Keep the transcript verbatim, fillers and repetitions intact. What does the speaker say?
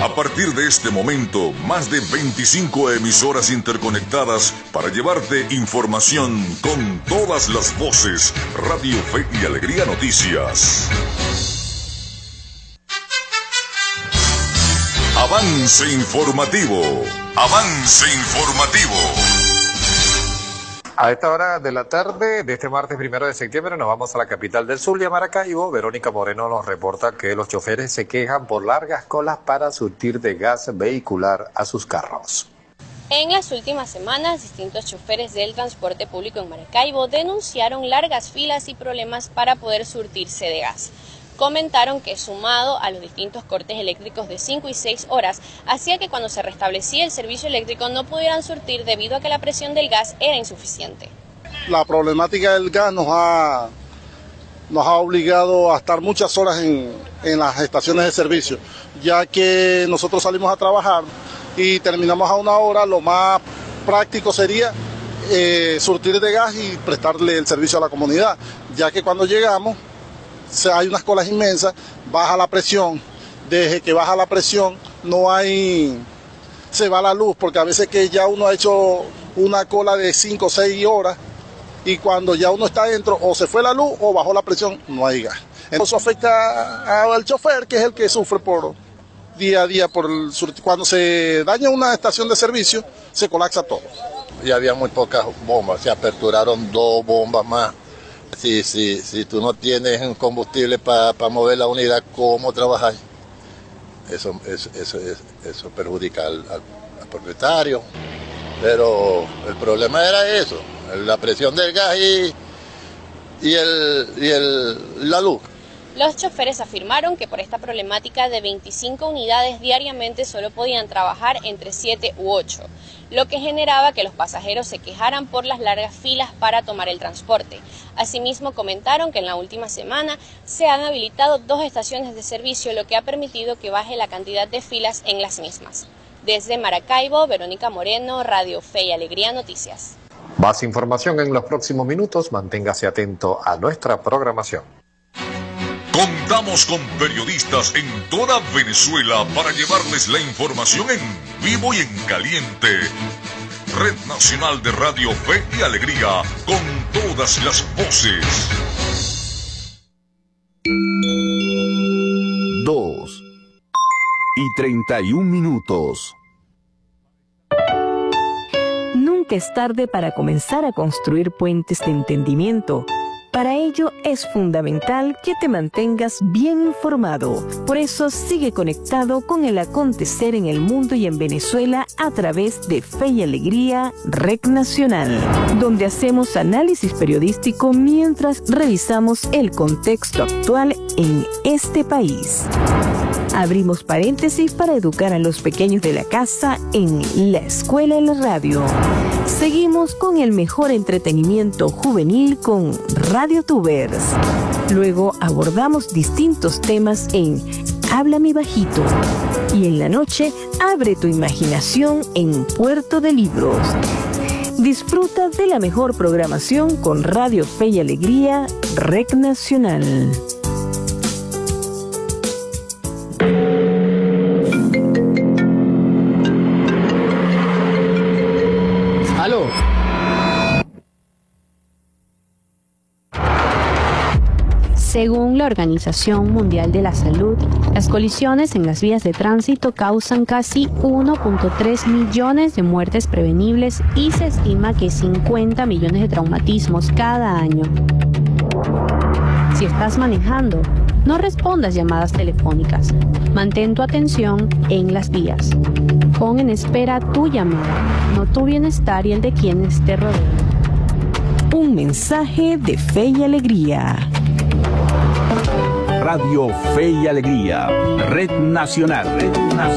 A partir de este momento, más de veinticinco emisoras interconectadas para llevarte información con todas las voces. Radio Fe y Alegría Noticias. Avance informativo. Avance informativo. A esta hora de la tarde de este martes primero de septiembre nos vamos a la capital del Zulia, Maracaibo. Verónica Moreno nos reporta que los choferes se quejan por largas colas para surtir de gas vehicular a sus carros. En las últimas semanas, distintos choferes del transporte público en Maracaibo denunciaron largas filas y problemas para poder surtirse de gas. Comentaron que sumado a los distintos cortes eléctricos de cinco y seis horas, hacía que cuando se restablecía el servicio eléctrico no pudieran surtir debido a que la presión del gas era insuficiente. La problemática del gas nos ha, nos ha obligado a estar muchas horas en, en las estaciones de servicio, ya que nosotros salimos a trabajar y terminamos a una hora. Lo más práctico sería eh, surtir de gas y prestarle el servicio a la comunidad, ya que cuando llegamos hay unas colas inmensas, baja la presión, desde que baja la presión no hay, se va la luz, porque a veces que ya uno ha hecho una cola de cinco o seis horas y cuando ya uno está dentro o se fue la luz o bajó la presión, no hay gas. Entonces eso afecta al chofer, que es el que sufre por día a día, por el, cuando se daña una estación de servicio se colapsa todo. Ya había muy pocas bombas, se aperturaron dos bombas más. Si, si, si tú no tienes un combustible para pa mover la unidad, ¿cómo trabajar? Eso, eso, eso, eso perjudica al, al, al propietario. Pero el problema era eso, la presión del gas y, y, el, y el, la luz. Los choferes afirmaron que por esta problemática de veinticinco unidades diariamente solo podían trabajar entre siete u ocho, lo que generaba que los pasajeros se quejaran por las largas filas para tomar el transporte. Asimismo, comentaron que en la última semana se han habilitado dos estaciones de servicio, lo que ha permitido que baje la cantidad de filas en las mismas. Desde Maracaibo, Verónica Moreno, Radio Fe y Alegría Noticias. Más información en los próximos minutos. Manténgase atento a nuestra programación. Contamos con periodistas en toda Venezuela para llevarles la información en vivo y en caliente. Red Nacional de Radio Fe y Alegría, con todas las voces. Dos y treinta y un minutos. Nunca es tarde para comenzar a construir puentes de entendimiento. Para ello es fundamental que te mantengas bien informado. Por eso sigue conectado con el acontecer en el mundo y en Venezuela a través de Fe y Alegría, Red Nacional, donde hacemos análisis periodístico mientras revisamos el contexto actual en este país. Abrimos paréntesis para educar a los pequeños de la casa en La Escuela en la Radio. Seguimos con el mejor entretenimiento juvenil con Radio Tubers. Luego abordamos distintos temas en Háblame Bajito. Y en la noche, abre tu imaginación en Puerto de Libros. Disfruta de la mejor programación con Radio Fe y Alegría, Red Nacional. Aló. Según la Organización Mundial de la Salud, las colisiones en las vías de tránsito causan casi uno punto tres millones de muertes prevenibles y se estima que cincuenta millones de traumatismos cada año. Si estás manejando, no respondas llamadas telefónicas. Mantén tu atención en las vías. Pon en espera tu llamada, no tu bienestar y el de quienes te rodean. Un mensaje de Fe y Alegría. Radio Fe y Alegría, Red Nacional. Red Nacional.